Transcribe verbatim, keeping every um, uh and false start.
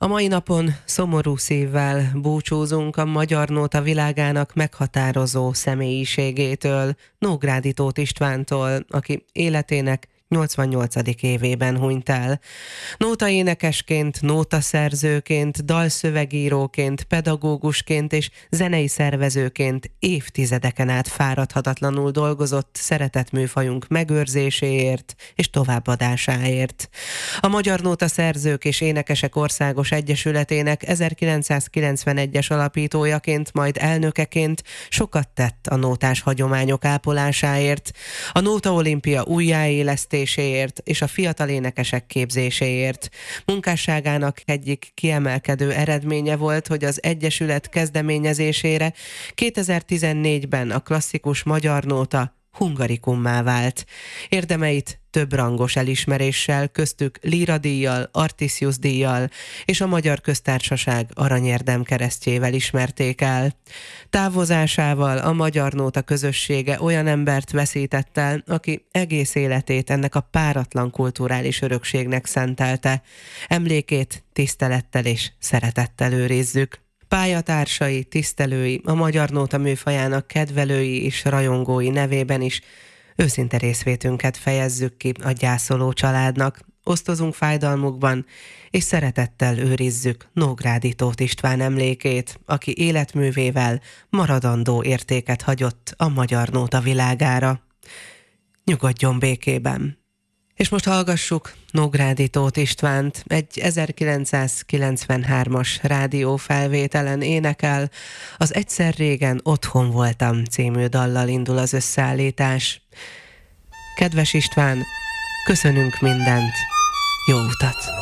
A mai napon szomorú szívvel búcsúzunk a magyar nóta világának meghatározó személyiségétől, Nógrádi Tóth Istvántól, aki életének nyolcvannyolcadik évében hunyt el. Nótaénekesként, nótaszerzőként, dalszövegíróként, pedagógusként és zenei szervezőként évtizedeken át fáradhatatlanul dolgozott szeretett műfajunk megőrzéséért és továbbadásáért. A Magyar Nóta Szerzők és Énekesek Országos Egyesületének ezerkilencszázkilencvenegyes alapítójaként, majd elnökeként sokat tett a nótás hagyományok ápolásáért, a Nóta Olimpia újjáélesztéséért és a fiatal énekesek képzéséért. Munkásságának egyik kiemelkedő eredménye volt, hogy az Egyesület kezdeményezésére kétezer-tizennégyben a klasszikus magyar nóta hungarikummá vált. Érdemeit több rangos elismeréssel, köztük Líra-díjjal, Artisius-díjjal és a Magyar Köztársaság Aranyérdem keresztjével ismerték el. Távozásával a magyar nóta közössége olyan embert veszített el, aki egész életét ennek a páratlan kulturális örökségnek szentelte. Emlékét tisztelettel és szeretettel őrizzük. Pályatársai, tisztelői, a magyar nóta műfajának kedvelői és rajongói nevében is őszinte részvétünket fejezzük ki a gyászoló családnak, osztozunk fájdalmukban, és szeretettel őrizzük Nógrádi Tóth István emlékét, aki életművével maradandó értéket hagyott a magyar nóta világára. Nyugodjon békében! És most hallgassuk Nógrádi Tóth Istvánt, egy ezerkilencszázkilencvenhármas rádiófelvételen énekel, az Egyszer régen otthon voltam című dallal indul az összeállítás. Kedves István, köszönünk mindent, jó utat!